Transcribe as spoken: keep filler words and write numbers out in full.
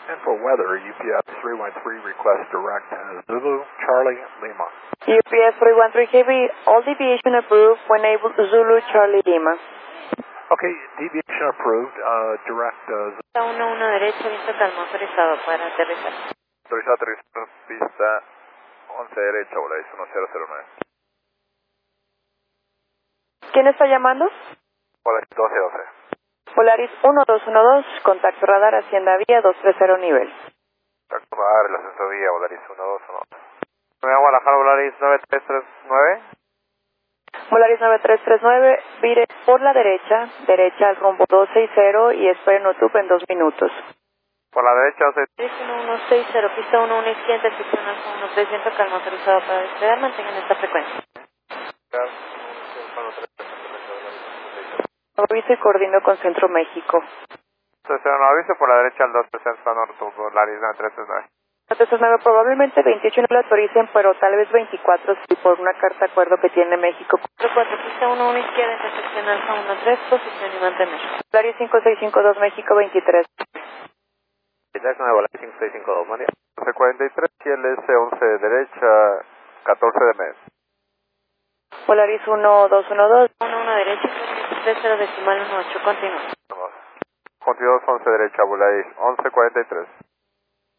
And for weather, U P S three one three request direct uh, Zulu Charlie Lima. U P S three one three K B, all deviation approved when able Zulu Charlie Lima. Okay, deviation approved, uh, direct uh, Pista uno uno derecha, visto calma autorizado para aterrizar. Autorizado aterrizar, pista once derecha, Volaris uno cero cero nueve. ¿Quién está llamando? Volaris doce doce. Polaris uno dos uno dos, contacto radar Hacienda Vía dos tres cero nivel. Contacto radar, el ascenso vía, Volaris uno dos uno dos. Nueva Guadalajara, Volaris nueve tres tres nueve. Volaris nueve tres tres nueve, vire por la derecha, derecha al rumbo dos seis cero y espere en YouTube en dos minutos. Por la derecha, doce. uno uno seis cero, pista uno uno izquierda, sección alfa uno trescientos, calma autorizado para despegar, mantengan esta frecuencia. Aviso y coordino con Centro México. Estación aviso por la derecha al dos trescientos norte, Volaris nueve tres tres nueve. nueve tres tres nueve, probablemente veintiocho no lo autoricen, pero tal vez veinticuatro sí por una carta de acuerdo que tiene México. cuatro cuatro, pista uno uno izquierda, intersección alfa uno tres, posición y mantener. Volaris cinco seis cinco dos México veintitrés. veintitrés nueve, Volaris cinco seis cinco dos, María. once cuarenta y tres, y el S once derecha, catorce de mes. Volaris uno dos uno dos. uno uno derecha, tres cero decimal uno ocho, continúa. veintidós once derecha, Volaris once cuarenta y tres.